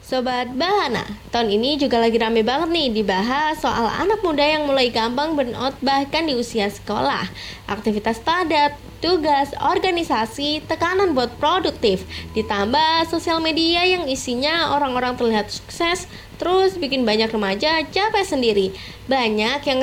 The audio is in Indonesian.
Sobat Bahana, tahun ini juga lagi rame banget nih dibahas soal anak muda yang mulai gampang burnout bahkan di usia sekolah. Aktivitas padat, tugas, organisasi, tekanan buat produktif, ditambah sosial media yang isinya orang-orang terlihat sukses, terus bikin banyak remaja capek sendiri. Banyak yang